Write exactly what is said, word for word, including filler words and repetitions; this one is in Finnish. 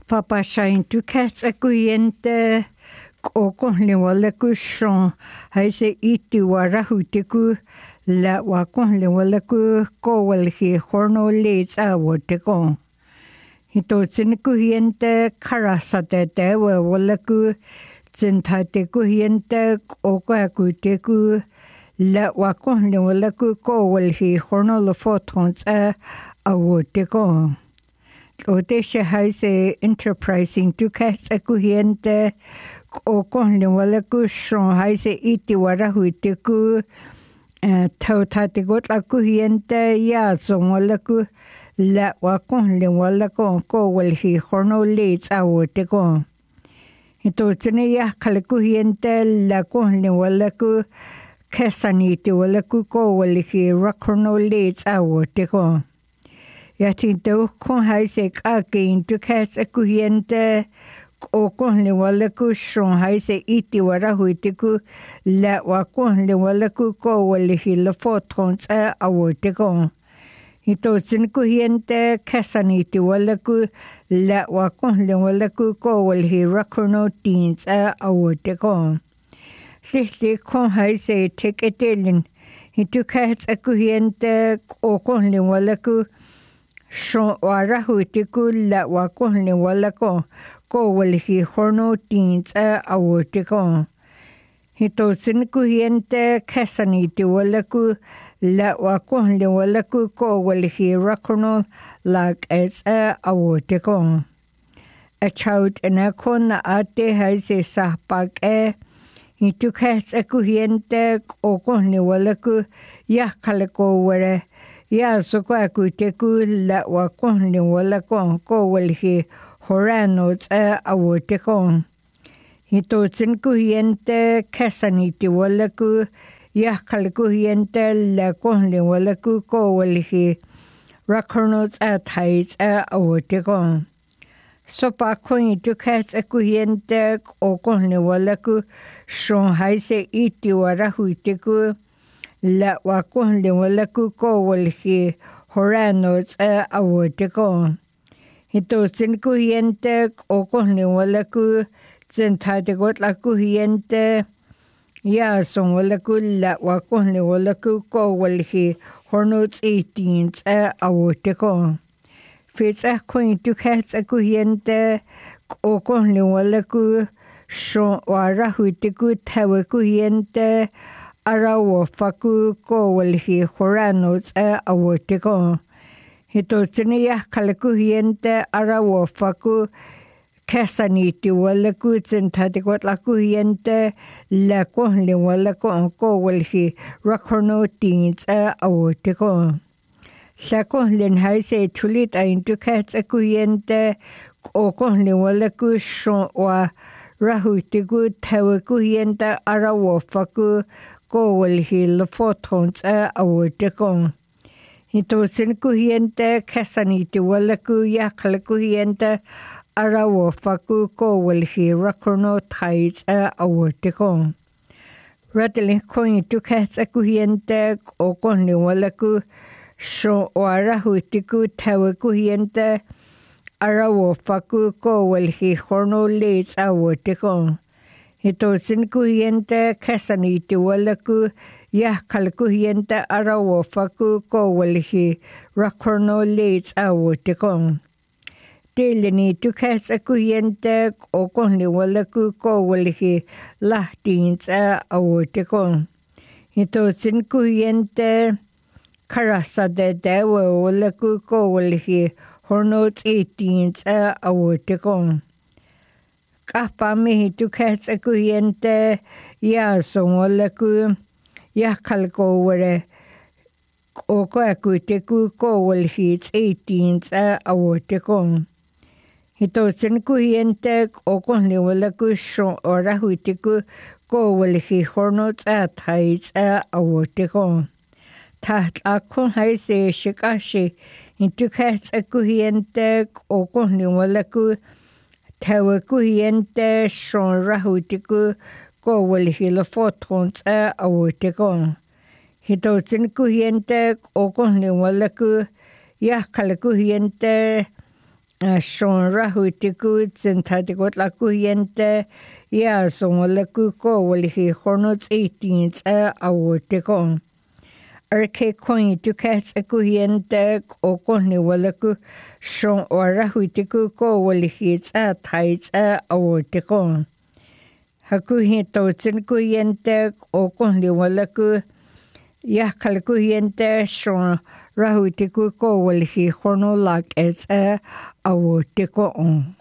Fapasain tu kats akuyente koko le wala ku shon haise iti warahu tiku la wakon le wala ku ko wal hi horno le tsa woteko hito sin ku hiente karasa te te wala ku cinta te ku hiente koko aku teku la wakon le wala ku ko wal hi horno le foton tsa awoteko Ote she haise enterprising tu kas akuhiente o kon le wala ku shon haise iti wara huite ku tau tate got la kuhiente ya son wala ku la wa kon le wala ko ko wal hi horno le tsawo te ko ito tene ya kala kuhiente la kon le wala ku kesani te wala ku ko wal hi rakhono le tsawo te ko Ja tinto kon haise kakin tu kas akuhiente o kon le wala ku shon haise iti wara huite ku la wa kon le wala ku ko wala hi la foton tsa awote ko ito sin ku hiente kasani ti wala ku la wa kon le wala ku ko wala hi rakono tin tsa awote ko sihli kon haise teketelin ito kas akuhiente o kon le wala ku Shon wara huite ku la wakon le wala ko ko wal hi horno tin tsa awote ko hito sin ku hiente kasani ti wala ku la wakon le wala ku ko wal hi rakono lag as a awote ko a chaut na kon na ate haise sahpak e hito kas ku hiente ko kon le wala ku ya kale ko wara Ya so kwa ku te ku la wa kon le wala kon ko wal hi horano tsa awote kon. Hito sin ku hiente kasani ti wala ku ya kal ku hiente la kon le wala ku ko wal hi rakono tsa thai tsa awote kon. So pa kon itu kas ku hiente o kon le wala ku shon haise iti wara huite ku La wakon le wala ku ko wal hi horano tsa awote ko. Hito sin ku hiente o kon le wala ku cinta te got la ku hiente ya son wala ku la wakon le wala ku ko wal hi horno tsi tin tsa awote ko. Fitsa kun tu katsa ku hiente o kon le wala ku shon wara huite ku tawa ku hiente Ara wo faku ko wal hi horano tsa awote ko. Hito tini ya kalaku hiente ara wo faku kasani ti wala ku cinta ti kot laku hiente la ko le wala ko ko wal hi rakono tin tsa awote ko. Sa ko len haise tulit a intu katsa ku hiente ko ko le wala ku shon wa rahu ti ku tawa ku hiente ara wo faku ko wal hi la foton tsa awote ko. Hito sin ku hiente kasani ti wala ku ya kala ku hiente ara wo faku ko wal hi rakono thai tsa awote ko. Radilin ko itu kasa ku hiente o kon le wala ku shon wara huiti ku tawa ku hiente ara wo faku ko wal hi horno le tsa awote ko. Hito sin ku hiente kasani ti wala ku ya kal ku hiente ara wo faku ko wal hi rakono le tsa awote ko. Teleni tu kasa ku hiente o kon le wala ku ko wal hi lahtin tsa awote ko. Hito sin ku hiente karasa de dewa wala ku ko wal hi horno tsi tin tsa awote ko. Kapa mihi tu kasa ku hiente ya son wala ku ya kal ko wale o ko aku te ku ko wal hi tsi tin tsa awote ko. Hito sin ku hiente o kon le wala ku shon ora huite ku ko wal hi horno tsa thai tsa awote ko. Taht a kon haise shikashi hintu kasa ku hiente o kon le wala ku tawa ku hiente shon rahuite ku ko wal hi la foton tsa awote ko. Hito sin ku hiente o kon le wala ku ya kala ku hiente Shon rahuitiku zentatigot la kuyente ya son la kuko walihi hornots eighteens a awotikon. Arke coin to cats a kuyente o koni walaku shon or rahuitiku ko walihits a tights a awotikon. Hakuhito tsin kuyente o koni walaku ya kalkuyente shon rahuitiku ko walihi horno lak es a awotiko on.